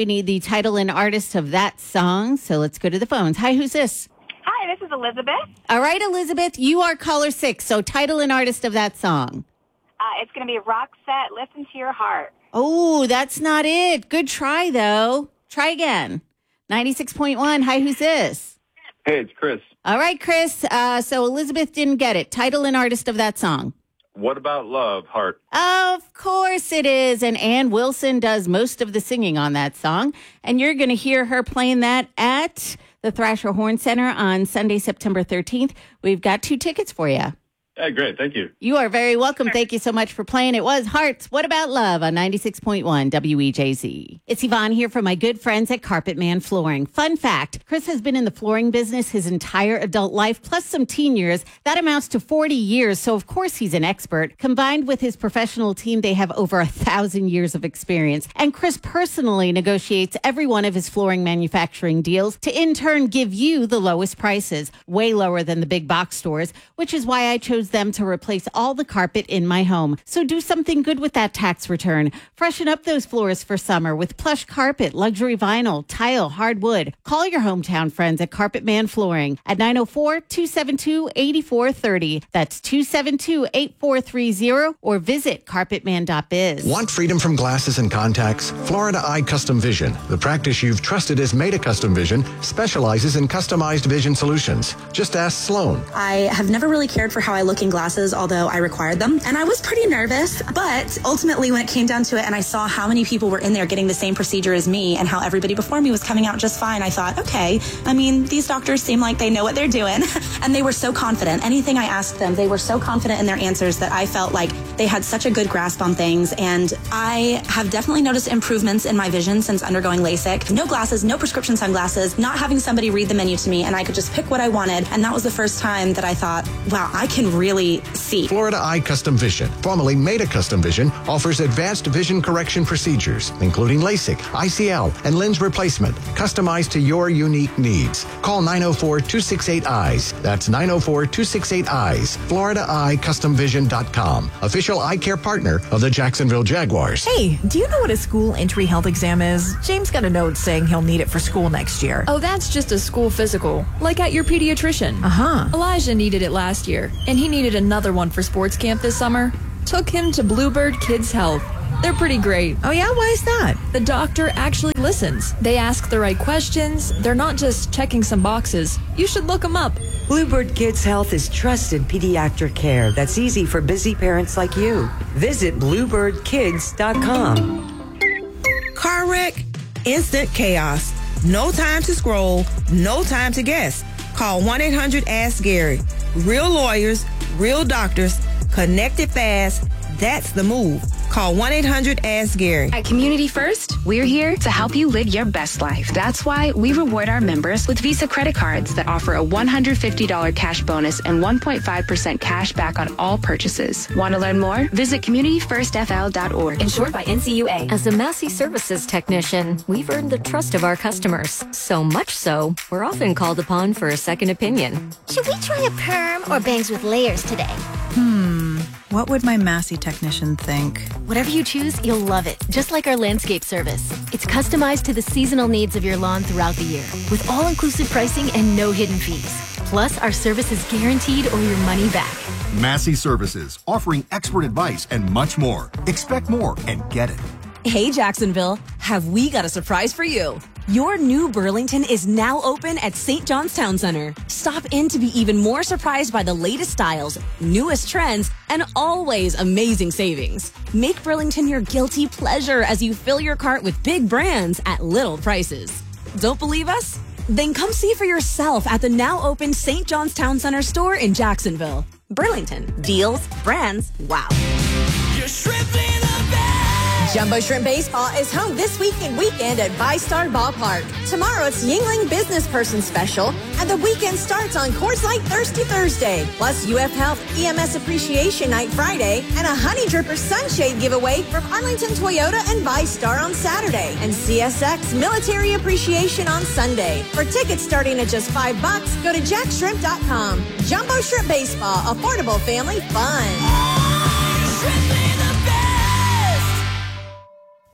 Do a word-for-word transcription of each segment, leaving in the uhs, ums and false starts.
need the title and artist of that song. So let's go to the phones. Hi, who's this? Hi, this is Elizabeth. All right, Elizabeth, you are caller six. So title and artist of that song. Uh, it's going to be Roxette, Listen to Your Heart. Oh, that's not it. Good try, though. Try again. ninety-six point one. Hi, who's this? Hey, it's Chris. All right, Chris. Uh, so Elizabeth didn't get it. Title and artist of that song. What About Love, Heart? Of course it is. And Ann Wilson does most of the singing on that song. And you're going to hear her playing that at the Thrasher Horn Center on Sunday, September thirteenth. We've got two tickets for you. Hey, great. Thank you. You are very welcome. Thank you so much for playing. It was Hearts. What About Love on ninety-six point one W E J Z. It's Yvonne here from my good friends at Carpet Man Flooring. Fun fact, Chris has been in the flooring business his entire adult life, plus some teen years. That amounts to forty years, so of course he's an expert. Combined with his professional team, they have over a thousand years of experience. And Chris personally negotiates every one of his flooring manufacturing deals to in turn give you the lowest prices, way lower than the big box stores, which is why I chose them to replace all the carpet in my home. So do something good with that tax return. Freshen up those floors for summer with plush carpet, luxury vinyl, tile, hardwood. Call your hometown friends at Carpet Man Flooring at nine oh four, two seven two, eight four three oh. That's two seven two, eight four three oh or visit carpet man dot biz. Want freedom from glasses and contacts? Florida Eye Custom Vision, the practice you've trusted as Meta Custom Vision, specializes in customized vision solutions. Just ask Sloan. I have never really cared for how I look in glasses, although I required them. And I was pretty nervous, but ultimately when it came down to it and I saw how many people were in there getting the same procedure as me and how everybody before me was coming out just fine, I thought, okay, I mean, these doctors seem like they know what they're doing. And they were so confident. Anything I asked them, they were so confident in their answers that I felt like they had such a good grasp on things. And I have definitely noticed improvements in my vision since undergoing LASIK. No glasses, no prescription sunglasses, not having somebody read the menu to me, and I could just pick what I wanted. And that was the first time that I thought, wow, I can really see. Florida Eye Custom Vision, formerly Meta Custom Vision, offers advanced vision correction procedures, including LASIK, I C L, and lens replacement, customized to your unique needs. Call nine oh four, two six eight, eyes. That's nine oh four, two six eight, eyes. Florida Eye Custom Vision dot com, official eye care partner of the Jacksonville Jaguars. Hey, do you know what a school entry health exam is? James got a note saying he'll need it for school next year. Oh, that's just a school physical, like at your pediatrician. Uh-huh. Elijah needed it last year, and he needed another one for sports camp this summer. Took him to Bluebird Kids Health. They're pretty great. Oh yeah? Why is that? The doctor actually listens. They ask the right questions. They're not just checking some boxes. You should look them up. Bluebird Kids Health is trusted pediatric care that's easy for busy parents like you. Visit bluebird kids dot com. Car wreck? Instant chaos. No time to scroll. No time to guess. Call one eight hundred ask Gary. Real lawyers, real doctors, connected fast. That's the move. Call one eight hundred ask Gary. At Community First, we're here to help you live your best life. That's why we reward our members with Visa credit cards that offer a one hundred fifty dollars cash bonus and one point five percent cash back on all purchases. Want to learn more? Visit community first f l dot org. Insured by N C U A. As a Massey Services technician, we've earned the trust of our customers. So much so, we're often called upon for a second opinion. Should we try a perm or bangs with layers today? Hmm. What would my Massey technician think? Whatever you choose, you'll love it. Just like our landscape service. It's customized to the seasonal needs of your lawn throughout the year, with all-inclusive pricing and no hidden fees. Plus, our service is guaranteed or your money back. Massey Services, offering expert advice and much more. Expect more and get it. Hey, Jacksonville, have we got a surprise for you? Your new Burlington is now open at Saint John's Town Center. Stop in to be even more surprised by the latest styles, newest trends, and always amazing savings. Make Burlington your guilty pleasure as you fill your cart with big brands at little prices. Don't believe us? Then come see for yourself at the now open Saint John's Town Center store in Jacksonville. Burlington. Deals, brands, wow. You're shrimping the bed. Jumbo Shrimp Baseball is home this week and weekend at VyStar Ballpark. Tomorrow it's Yingling Business Person Special, and the weekend starts on Coors Light Thirsty Thursday, plus U F Health E M S Appreciation Night Friday, and a Honey Dripper Sunshade giveaway from Arlington Toyota and VyStar on Saturday, and C S X Military Appreciation on Sunday. For tickets starting at just five bucks, go to jack shrimp dot com. Jumbo Shrimp Baseball, affordable family fun.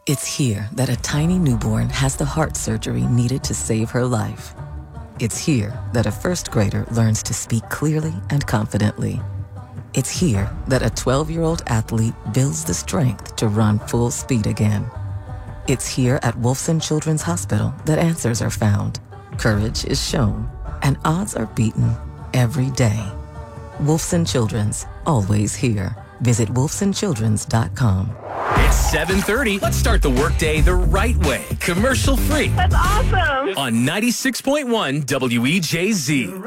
It's here that a tiny newborn has the heart surgery needed to save her life. It's here that a first grader learns to speak clearly and confidently. It's here that a twelve-year-old athlete builds the strength to run full speed again. It's here at Wolfson Children's Hospital that answers are found, courage is shown, and odds are beaten every day. Wolfson Children's, always here. Visit wolfson childrens dot com. It's seven thirty. Let's start the workday the right way. Commercial free. That's awesome. On ninety-six point one W E J Z.